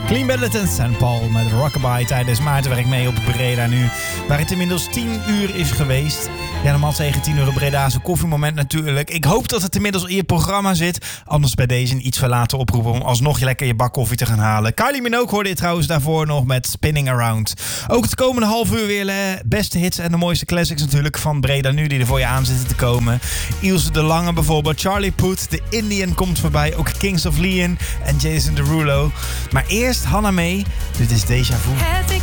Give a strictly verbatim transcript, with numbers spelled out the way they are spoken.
Clean Bandit en Saint Paul met Rockabye tijdens Maartenwerk mee op Breda nu. Waar het inmiddels tien uur is geweest. Ja, normaal tegen tien uur een Bredaanse koffiemoment natuurlijk. Ik hoop dat het inmiddels in je programma zit. Anders bij deze een iets verlaten oproepen om alsnog lekker je bak koffie te gaan halen. Kylie Minogue hoorde je trouwens daarvoor nog met Spinning Around. Ook het komende half uur weer de beste hits en de mooiste classics natuurlijk van Breda nu die er voor je aan zitten te komen. Ilse de Lange bijvoorbeeld, Charlie Puth, The Indian komt voorbij. Ook Kings of Leon en Jason Derulo. Maar eerst Hannah May. Dit is Deja Vu. Het